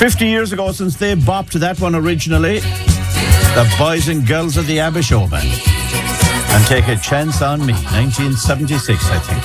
50 years ago since they bopped to that one originally. The Boys and Girls of the ABBA Show Band. And Take a Chance on Me, 1976, I think.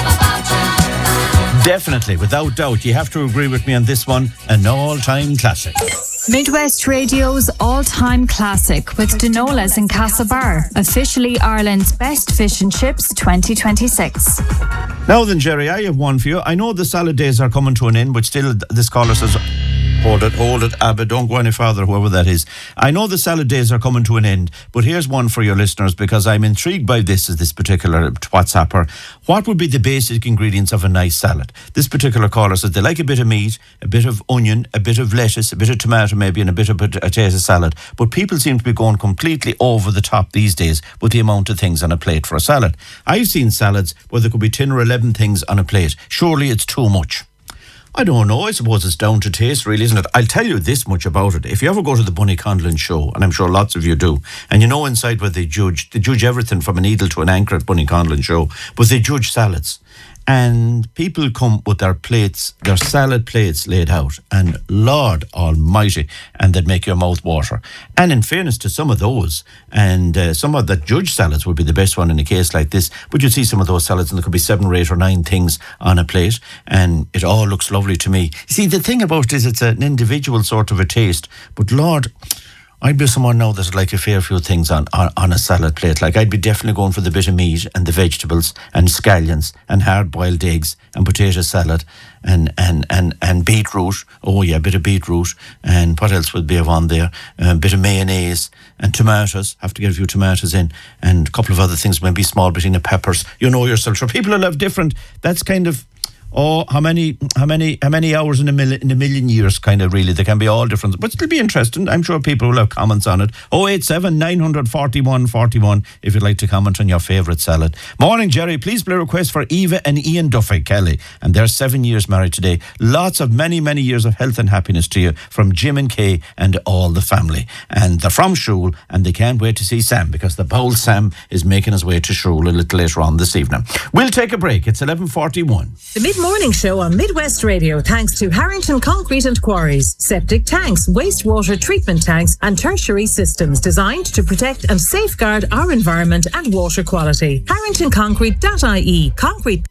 Definitely, without doubt, you have to agree with me on this one, an all-time classic. Midwest Radio's all-time classic with Dinolas in Castlebar, officially Ireland's best fish and chips 2026. Now then, Jerry, I have one for you. I know the salad days are coming to an end, but still this caller says, hold it, Abba, don't go any further, whoever that is. I know the salad days are coming to an end, but here's one for your listeners because I'm intrigued by this particular WhatsApper. What would be the basic ingredients of a nice salad? This particular caller says they like a bit of meat, a bit of onion, a bit of lettuce, a bit of tomato maybe, and a bit of potato salad. But people seem to be going completely over the top these days with the amount of things on a plate for a salad. I've seen salads where there could be 10 or 11 things on a plate. Surely it's too much. I don't know. I suppose it's down to taste, really, isn't it? I'll tell you this much about it. If you ever go to the Bunny Conlon show, and I'm sure lots of you do, and you know inside where they judge everything from a needle to an anchor at Bunny Conlon show, but they judge salads. And people come with their plates, their salad plates laid out, and Lord Almighty, and they'd make your mouth water. And in fairness to some of those, and some of the judge salads would be the best one in a case like this, but you'd see some of those salads and there could be 7 or 8 or 9 things on a plate, and it all looks lovely to me. You see, the thing about it is it's an individual sort of a taste, but Lord, I'd be someone now that'd like a fair few things on a salad plate. Like I'd be definitely going for the bit of meat and the vegetables and scallions and hard-boiled eggs and potato salad and beetroot. Oh yeah, a bit of beetroot. And what else would be on there? A bit of mayonnaise and tomatoes. Have to get a few tomatoes in and a couple of other things, maybe small bit of peppers. You know yourself. Sure, people will have different. That's kind of. Oh, how many hours in a million years, kind of, really. They can be all different, but it'll be interesting. I'm sure people will have comments on it. 087 941 41 if you'd like to comment on your favourite salad. Morning, Jerry. Please play a request for Eva and Ian Duffy Kelly, and they're 7 years married today. Lots of many years of health and happiness to you from Jim and Kay and all the family. And they're from Shule, and they can't wait to see Sam because the bold Sam is making his way to Shule a little later on this evening. We'll take a break. It's 11:41. The Mid-Morning Show on Midwest Radio, thanks to Harrington Concrete and Quarries. Septic tanks, wastewater treatment tanks and tertiary systems designed to protect and safeguard our environment and water quality. HarringtonConcrete.ie. Concrete